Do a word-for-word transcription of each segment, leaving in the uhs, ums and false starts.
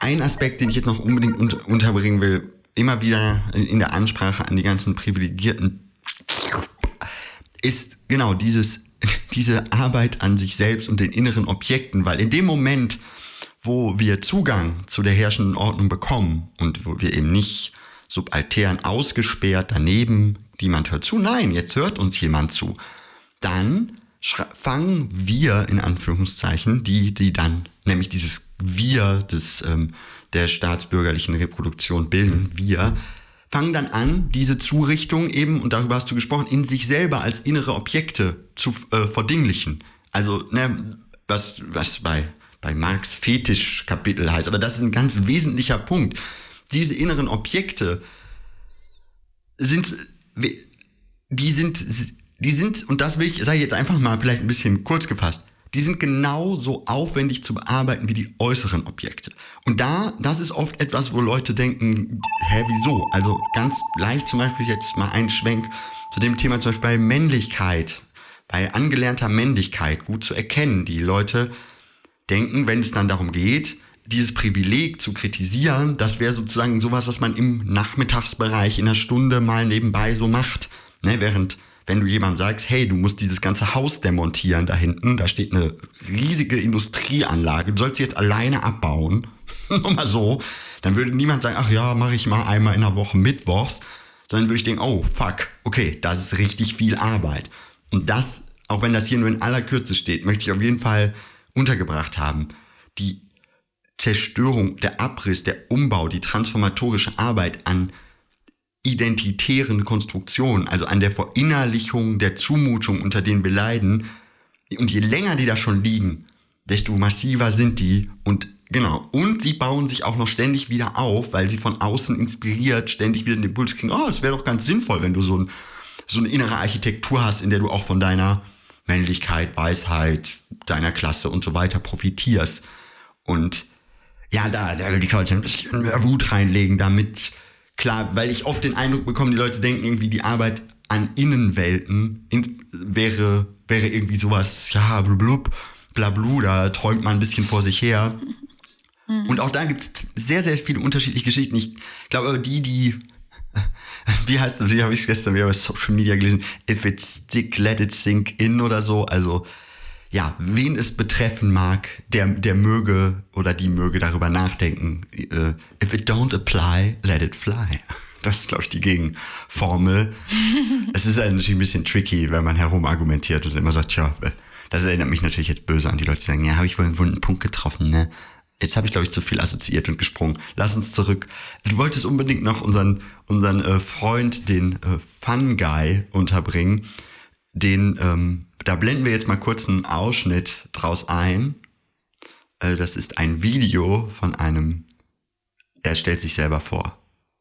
ein Aspekt, den ich jetzt noch unbedingt unter- unterbringen will, immer wieder in der Ansprache an die ganzen Privilegierten, ist genau dieses, diese Arbeit an sich selbst und den inneren Objekten, weil in dem Moment, wo wir Zugang zu der herrschenden Ordnung bekommen und wo wir eben nicht subaltern ausgesperrt daneben, niemand hört zu, nein, jetzt hört uns jemand zu, dann fangen wir, in Anführungszeichen, die, die dann, nämlich dieses Wir des, ähm, der staatsbürgerlichen Reproduktion bilden, wir, fangen dann an, diese Zurichtung eben, und darüber hast du gesprochen, in sich selber als innere Objekte zu äh, verdinglichen. Also, ne, was, was bei, bei Marx Fetischkapitel heißt, aber das ist ein ganz wesentlicher Punkt. Diese inneren Objekte sind, die sind, die sind, und das will ich, sage ich jetzt einfach mal vielleicht ein bisschen kurz gefasst, die sind genauso aufwendig zu bearbeiten wie die äußeren Objekte. Und da, das ist oft etwas, wo Leute denken, hä, wieso? Also ganz leicht zum Beispiel jetzt mal ein Schwenk zu dem Thema zum Beispiel bei Männlichkeit, bei angelernter Männlichkeit gut zu erkennen. Die Leute denken, wenn es dann darum geht, dieses Privileg zu kritisieren, das wäre sozusagen sowas, was man im Nachmittagsbereich in einer Stunde mal nebenbei so macht. Ne, während, wenn du jemandem sagst, hey, du musst dieses ganze Haus demontieren da hinten, da steht eine riesige Industrieanlage, du sollst sie jetzt alleine abbauen, nur mal so, dann würde niemand sagen, ach ja, mache ich mal einmal in der Woche mittwochs, sondern würde ich denken, oh, fuck, okay, das ist richtig viel Arbeit. Und das, auch wenn das hier nur in aller Kürze steht, möchte ich auf jeden Fall untergebracht haben. Die Zerstörung, der Abriss, der Umbau, die transformatorische Arbeit an identitären Konstruktionen, also an der Verinnerlichung der Zumutung, unter denen wir leiden. Und je länger die da schon liegen, desto massiver sind die. Und genau, und die bauen sich auch noch ständig wieder auf, weil sie von außen inspiriert ständig wieder den Impuls kriegen, oh, es wäre doch ganz sinnvoll, wenn du so, ein, so eine innere Architektur hast, in der du auch von deiner Männlichkeit, Weisheit, deiner Klasse und so weiter profitierst. Und ja, da, da will ich heute ein bisschen mehr Wut reinlegen, damit, klar, weil ich oft den Eindruck bekomme, die Leute denken irgendwie, die Arbeit an Innenwelten in, wäre, wäre irgendwie sowas, ja, blub, blablu, da träumt man ein bisschen vor sich her. Mhm. Und auch da gibt es sehr, sehr viele unterschiedliche Geschichten. Ich glaube aber die, die, wie heißt das, die habe ich gestern wieder bei Social Media gelesen, if it stick, let it sink in oder so, also ja, wen es betreffen mag, der, der möge oder die möge darüber nachdenken. Uh, if it don't apply, let it fly. Das ist, glaube ich, die Gegenformel. Es ist natürlich ein bisschen tricky, wenn man herumargumentiert und immer sagt, ja, das erinnert mich natürlich jetzt böse an die Leute, die sagen, ja, habe ich wohl einen wunden Punkt getroffen, ne? Jetzt habe ich, glaube ich, zu viel assoziiert und gesprungen. Lass uns zurück. Du wolltest unbedingt noch unseren, unseren äh, Freund, den äh, Fun Guy, unterbringen. Den, ähm, da blenden wir jetzt mal kurz einen Ausschnitt draus ein. Äh, das ist ein Video von einem, er stellt sich selber vor.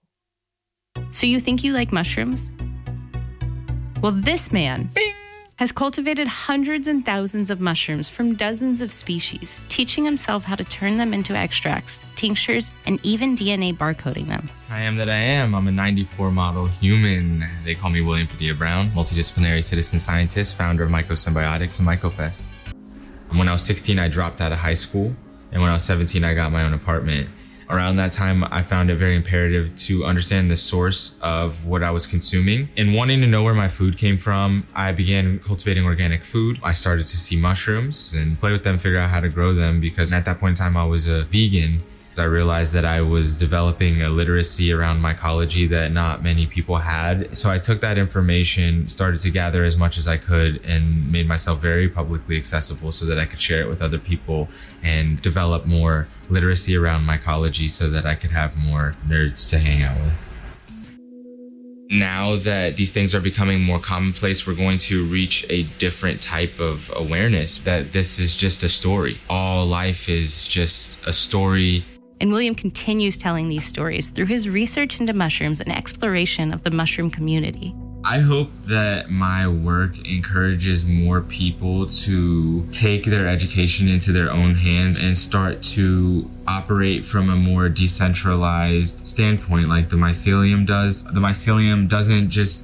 So you think you like mushrooms? Well, this man Bing. has cultivated hundreds and thousands of mushrooms from dozens of species, teaching himself how to turn them into extracts, tinctures, and even D N A barcoding them. I am that I am. I'm a ninety-four model human. They call me William Padilla Brown, multidisciplinary citizen scientist, founder of Mycosymbiotics and MycoFest. And when I was sixteen, I dropped out of high school. And when I was seventeen, I got my own apartment. Around that time, I found it very imperative to understand the source of what I was consuming. And wanting to know where my food came from, I began cultivating organic food. I started to see mushrooms and play with them, figure out how to grow them, because at that point in time, I was a vegan. I realized that I was developing a literacy around mycology that not many people had. So I took that information, started to gather as much as I could, and made myself very publicly accessible so that I could share it with other people and develop more literacy around mycology so that I could have more nerds to hang out with. Now that these things are becoming more commonplace, we're going to reach a different type of awareness that this is just a story. All life is just a story. And William continues telling these stories through his research into mushrooms and exploration of the mushroom community. I hope that my work encourages more people to take their education into their own hands and start to operate from a more decentralized standpoint like the mycelium does. The mycelium doesn't just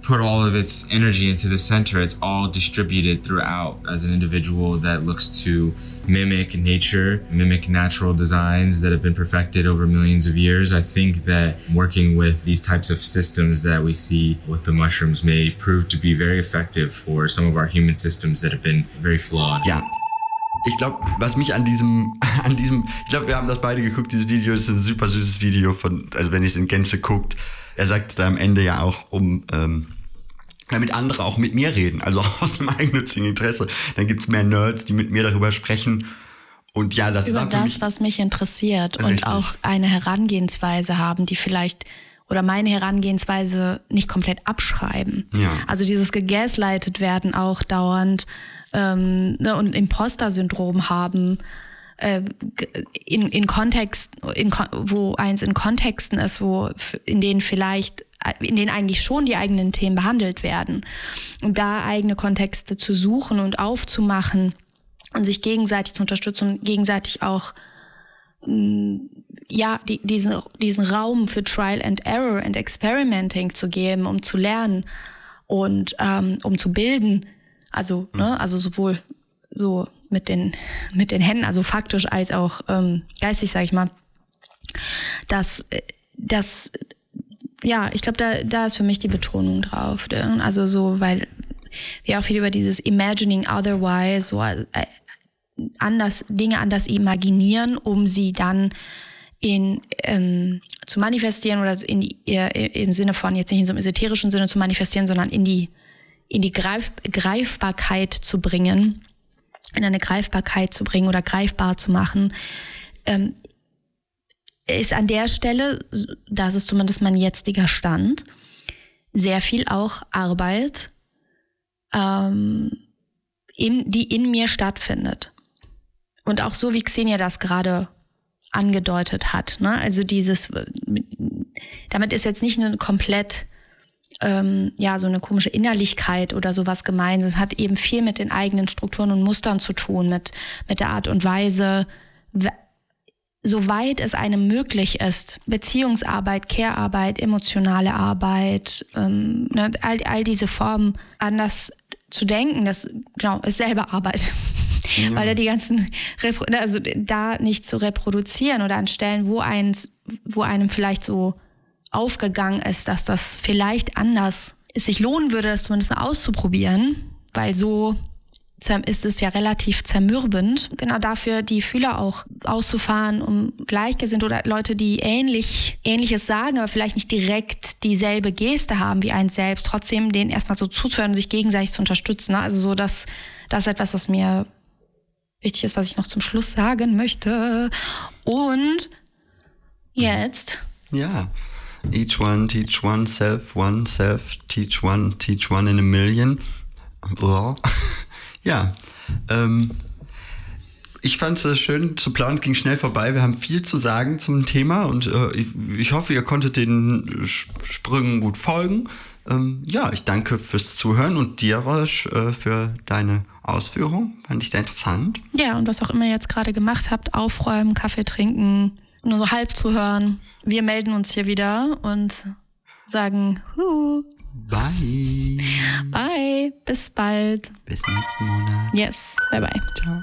put all of its energy into the center. It's all distributed throughout as an individual that looks to mimic nature, mimic natural designs that have been perfected over millions of years. I think that working with these types of systems that we see with the mushrooms may prove to be very effective for some of our human systems that have been very flawed. Ja. Ich glaube, was mich an diesem, an diesem, ich glaube, wir haben das beide geguckt, dieses Video, ist ein super süßes Video von, also wenn ihr es in Gänze guckt, er sagt es da am Ende ja auch, um, ähm, damit andere auch mit mir reden, also aus dem eigennützigen Interesse. Dann gibt's mehr Nerds, die mit mir darüber sprechen. Und ja, das über war für das, mich was mich interessiert richtig. Und auch eine Herangehensweise haben, die vielleicht oder meine Herangehensweise nicht komplett abschreiben. Ja. Also dieses gegaslightet werden auch dauernd ähm, ne, und Imposter-Syndrom haben äh, in, in Kontext, in, wo eins in Kontexten ist, wo in denen vielleicht in denen eigentlich schon die eigenen Themen behandelt werden. Und da eigene Kontexte zu suchen und aufzumachen und sich gegenseitig zu unterstützen und gegenseitig auch ja, die, diesen, diesen Raum für Trial and Error and Experimenting zu geben, um zu lernen und ähm, um zu bilden. Also, mhm. ne, also sowohl so mit den, mit den Händen, also faktisch als auch ähm, geistig, sag ich mal. dass das ja, ich glaube, da, da ist für mich die Betonung drauf. Also so, weil wir auch viel über dieses Imagining Otherwise, so äh, anders, Dinge anders imaginieren, um sie dann in ähm, zu manifestieren oder in die, äh, im Sinne von, jetzt nicht in so einem esoterischen Sinne zu manifestieren, sondern in die, in die Greif, Greifbarkeit zu bringen, in eine Greifbarkeit zu bringen oder greifbar zu machen, ähm, ist an der Stelle, das ist zumindest mein jetziger Stand, sehr viel auch Arbeit, ähm, in, die in mir stattfindet. Und auch so, wie Xenia das gerade angedeutet hat, ne? Also dieses, damit ist jetzt nicht eine komplett, ähm, ja, so eine komische Innerlichkeit oder sowas gemeint. Es hat eben viel mit den eigenen Strukturen und Mustern zu tun, mit, mit der Art und Weise, soweit es einem möglich ist, Beziehungsarbeit, Care-Arbeit, emotionale Arbeit, ähm, ne, all, all diese Formen anders zu denken, das genau ist selber Arbeit. Ja. Weil da die ganzen, also da nicht zu reproduzieren oder an Stellen, wo eins, wo einem vielleicht so aufgegangen ist, dass das vielleicht anders es sich lohnen würde, das zumindest mal auszuprobieren, weil so ist es ja relativ zermürbend. Genau dafür die Fühler auch auszufahren, um Gleichgesinnte oder Leute, die ähnlich Ähnliches sagen, aber vielleicht nicht direkt dieselbe Geste haben wie eins selbst, trotzdem denen erstmal so zuzuhören und sich gegenseitig zu unterstützen. Also so, das, das ist etwas, was mir wichtig ist, was ich noch zum Schluss sagen möchte. Und jetzt... Ja, each one teach one self, one self teach one, teach one in a million. Blah. Ja, ähm, ich fand es schön zu planen, ging schnell vorbei. Wir haben viel zu sagen zum Thema und äh, ich, ich hoffe, ihr konntet den Sprüngen gut folgen. Ähm, ja, ich danke fürs Zuhören und dir, Roche, äh, für deine Ausführung. Fand ich sehr interessant. Ja, und was auch immer ihr jetzt gerade gemacht habt, aufräumen, Kaffee trinken, nur so halb zuhören. Wir melden uns hier wieder und sagen Hu. Bye. Bye. Bis bald. Bis nächsten Monat. Yes. Bye bye. Ciao.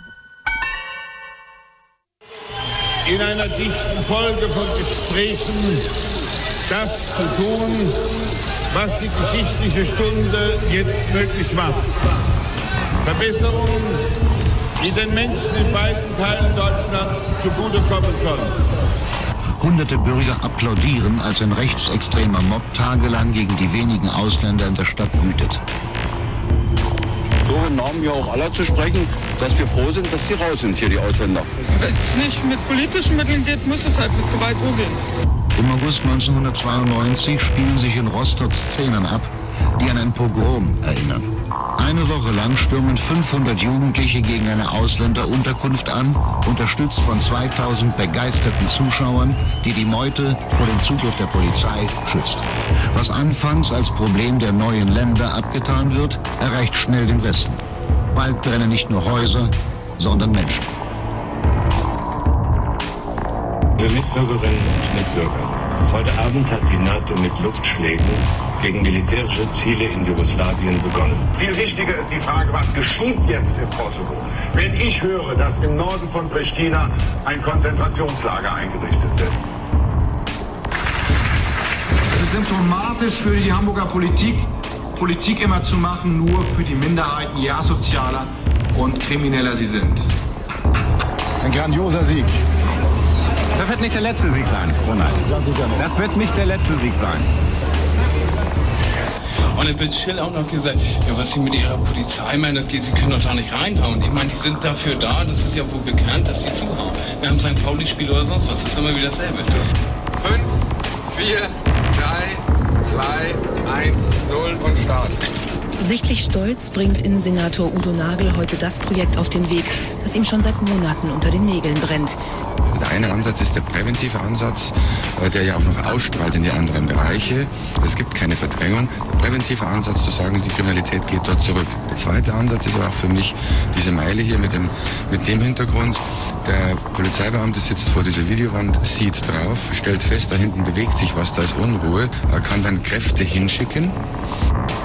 In einer dichten Folge von Gesprächen das zu tun, was die geschichtliche Stunde jetzt möglich macht. Verbesserungen, die den Menschen in weiten Teilen Deutschlands zugutekommen sollen. Hunderte Bürger applaudieren, als ein rechtsextremer Mob tagelang gegen die wenigen Ausländer in der Stadt wütet. So im Namen ja auch aller zu sprechen, dass wir froh sind, dass die raus sind hier, die Ausländer. Wenn es nicht mit politischen Mitteln geht, muss es halt mit Gewalt umgehen. Im August neunzehnhundertzweiundneunzig spielen sich in Rostock Szenen ab, die an ein Pogrom erinnern. Eine Woche lang stürmen fünfhundert Jugendliche gegen eine Ausländerunterkunft an, unterstützt von zweitausend begeisterten Zuschauern, die die Meute vor dem Zugriff der Polizei schützt. Was anfangs als Problem der neuen Länder abgetan wird, erreicht schnell den Westen. Bald brennen nicht nur Häuser, sondern Menschen. Wir Mitbürgerinnen und Mitbürger. Heute Abend hat die NATO mit Luftschlägen gegen militärische Ziele in Jugoslawien begonnen. Viel wichtiger ist die Frage, was geschieht jetzt im Kosovo? Wenn ich höre, dass im Norden von Pristina ein Konzentrationslager eingerichtet wird. Es ist symptomatisch für die Hamburger Politik, Politik immer zu machen, nur für die Minderheiten, je asozialer und krimineller sie sind. Ein grandioser Sieg. Das wird nicht der letzte Sieg sein, Ronald. Das wird nicht der letzte Sieg sein. Und dann wird Schill auch noch gesagt, ja, was sie mit ihrer Polizei meinen, das geht, sie können doch da nicht reinhauen. Ich meine, die sind dafür da, das ist ja wohl bekannt, dass sie zuhauen. Wir haben Sankt Pauli-Spiel oder sonst was, das ist immer wieder dasselbe. Fünf, vier, drei, zwei, eins, null und Start. Sichtlich stolz bringt Innensenator Udo Nagel heute das Projekt auf den Weg, das ihm schon seit Monaten unter den Nägeln brennt. Der eine Ansatz ist der präventive Ansatz, der ja auch noch ausstrahlt in die anderen Bereiche. Es gibt keine Verdrängung. Der präventive Ansatz zu sagen, die Kriminalität geht dort zurück. Der zweite Ansatz ist aber auch für mich diese Meile hier mit dem, mit dem Hintergrund. Der Polizeibeamte sitzt vor dieser Videowand, sieht drauf, stellt fest, da hinten bewegt sich was, da ist Unruhe, er kann dann Kräfte hinschicken.